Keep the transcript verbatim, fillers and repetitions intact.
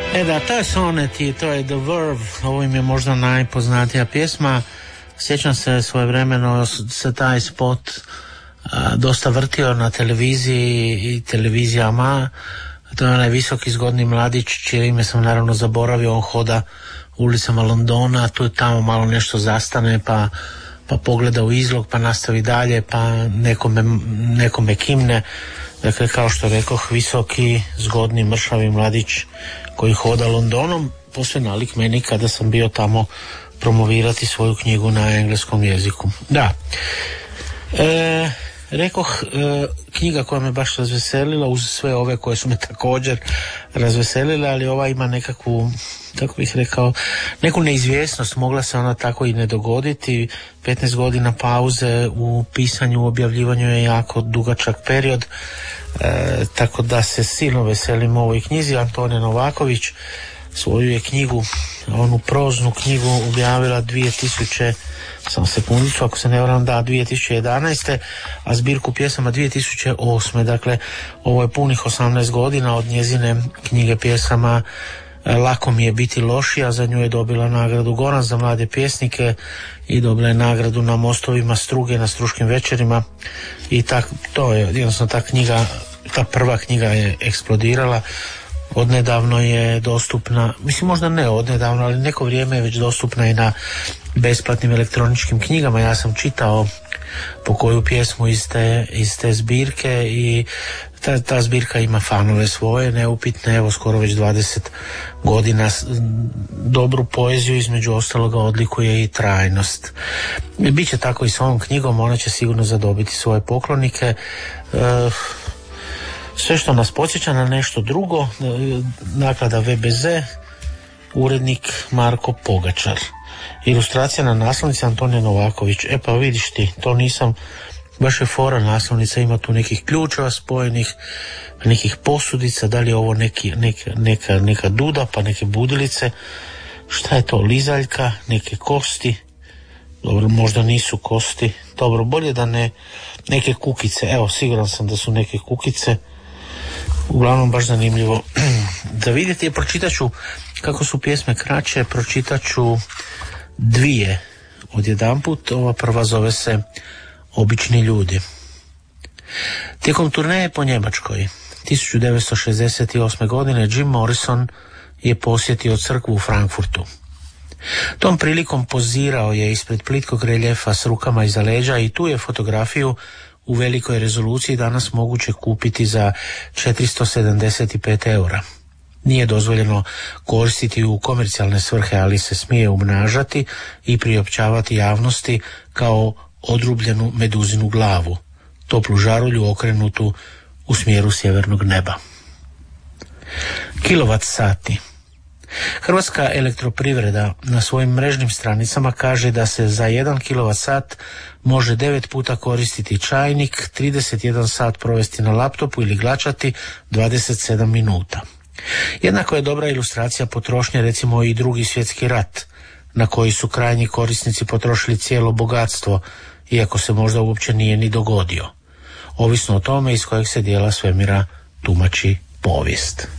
E da, to je Sonet i to je The Verve, ovo im je možda najpoznatija pjesma. Sjećam se svojevremeno se taj spot a, dosta vrtio na televiziji i televizijama. To je onaj visoki zgodni mladić, čije ime sam naravno zaboravio, on hoda ulicama Londona, tu i tamo malo nešto zastane, pa, pa pogleda u izlog, pa nastavi dalje, pa nekome, nekome kimne. Dakle, kao što rekoh, visoki, zgodni, mršavi mladić koji hoda Londonom, posve nalik meni kada sam bio tamo promovirati svoju knjigu na engleskom jeziku. Da. E, rekoh, e, knjiga koja me baš razveselila, uz sve ove koje su me također razveselile, ali ova ima nekakvu, tako bih rekao, neku neizvjesnost, mogla se ona tako i ne dogoditi. petnaest godina pauze u pisanju, u objavljivanju je jako dugačak period, e, tako da se silno veselim ovoj knjizi. Antonija Novaković svoju je knjigu, onu proznu knjigu objavila dvije tisuće, samo sekundicu, ako se ne varam, da, dvije tisuće jedanaeste, a zbirku pjesama dvije tisuće osme. Dakle, ovo je punih osamnaest godina od njezine knjige pjesama Lako mi je biti lošija. Za nju je dobila nagradu Goran za mlade pjesnike i dobila je nagradu na mostovima Struge, na Struškim večerima, i tak, to je jednostavno ta knjiga, ta prva knjiga je eksplodirala. Odnedavno je dostupna, mislim možda ne odnedavno, ali neko vrijeme je već dostupna i na besplatnim elektroničkim knjigama. Ja sam čitao po koju pjesmu iz te, iz te zbirke i ta, ta zbirka ima fanove svoje, neupitne, evo skoro već dvadeset godina. Dobru poeziju između ostaloga odlikuje i trajnost. Biće tako i s ovom knjigom, ona će sigurno zadobiti svoje poklonike. E, Sve što nas podsjeća na nešto drugo, naklada V B Z, urednik Marko Pogačar. Ilustracija na naslovnici Antonija Novaković. E pa vidiš ti, to nisam, baš je fora naslovnica, ima tu nekih ključeva spojenih, nekih posudica, da li je ovo neki, neka, neka, neka duda, pa neke budilice, šta je to, lizaljka, neke kosti, dobro, možda nisu kosti, dobro, bolje da ne, neke kukice, evo, siguran sam da su neke kukice. Uglavnom baš zanimljivo da vidite. I pročitat ću, kako su pjesme kraće, pročitat ću dvije odjedanput. Ova prva zove se Obični ljudi. Tijekom turneje po Njemačkoj tisuću devetsto šezdeset osme. godine Jim Morrison je posjetio crkvu u Frankfurtu. Tom prilikom pozirao je ispred plitkog reljefa s rukama iza leđa i tu je fotografiju u velikoj rezoluciji danas moguće kupiti za četiristo sedamdeset pet eura. Nije dozvoljeno koristiti u komercijalne svrhe, ali se smije umnažati i priopćavati javnosti kao odrubljenu meduzinu glavu, toplu žarulju okrenutu u smjeru sjevernog neba. Kilovat sati. Hrvatska elektroprivreda na svojim mrežnim stranicama kaže da se za jedan kilovat sat može devet puta koristiti čajnik, trideset jedan sat provesti na laptopu ili glačati dvadeset sedam minuta. Jednako je dobra ilustracija potrošnje recimo i Drugi svjetski rat, na koji su krajnji korisnici potrošili cijelo bogatstvo, iako se možda uopće nije ni dogodio, ovisno o tome iz kojeg se dijela svemira tumači povijest.